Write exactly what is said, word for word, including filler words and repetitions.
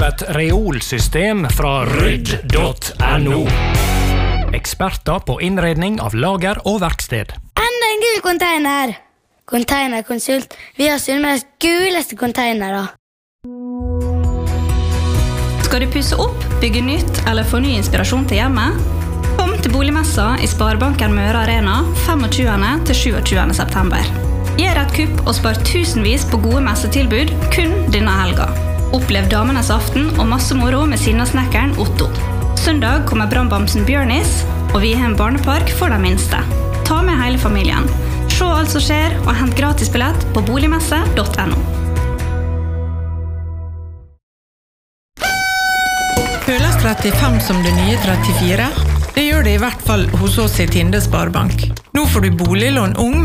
et reolsystem fra rydd punktum no. Eksperter på innredning av lager og verksted. Enda en gul container! Containerkonsult. Vi har Sunnmøres guleste containere. Skal du pusse opp, bygge nytt eller få ny inspirasjon til hjemmet? Kom til boligmessa i Sparebanken Møre Arena femogtjuende til sjuogtjuende september. Gjør et kupp og spar tusenvis på gode messetilbud kun denne helga. Opplev damenes aften og masse moro med sinnasnekkeren Otto. Søndag kommer brannbamsen Bjørnis, og vi har en barnepark for de minste. Ta med hele familien. Se alt som skjer, og hent gratis billett på boligmesse punktum no. Føles trettifem som det nye trettifire? Det gjør det i hvert fall hos oss i Tinde Sparebank. Nå får du boliglån ung